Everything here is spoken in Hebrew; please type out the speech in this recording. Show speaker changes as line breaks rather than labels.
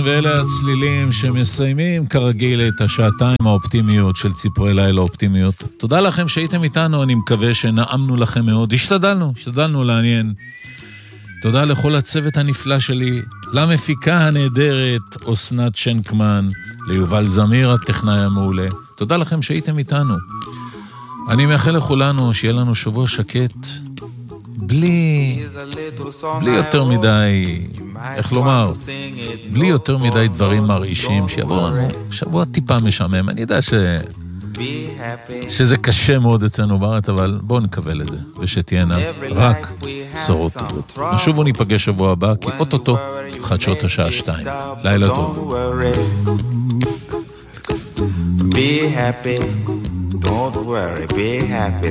ואלה הצלילים שמסיימים כרגיל את השעתיים האופטימיות של ציפורי לילה אופטימיות. תודה לכם שהייתם איתנו, אני מקווה שנעמנו לכם מאוד, השתדלנו לעניין. תודה לכל הצוות הנפלא שלי, למפיקה הנהדרת אסנת שנקמן, ליובל זמיר הטכנאי המעולה. תודה לכם שהייתם איתנו. אני מאחל לכולנו שיהיה לנו שבוע שקט, בלי יותר מדי, איך לומר, בלי יותר מדי דברים מרעישים, שיעבור לנו שבוע טיפה משעמם. אני יודע שזה קשה מאוד אצלנו בארץ, אבל בואו נקבל את זה, ושתהיינה רק בשורות טובות. נשוב וניפגש שבוע הבא, כי אוטוטו חדשות השעה 2. לילה טוב.
Be happy, don't worry, be happy.